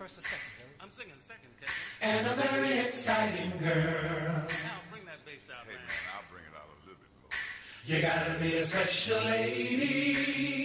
first or second, Harry? I'm singing second, Kevin. And a very exciting girl. Now bring that bass out, Hey, man. man, I'll bring it out a little bit more. You gotta be a special lady.